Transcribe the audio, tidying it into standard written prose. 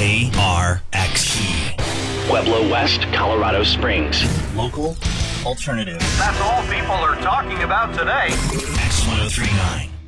KRXE. Pueblo West, Colorado Springs. Local alternative. That's all people are talking about today. X1039.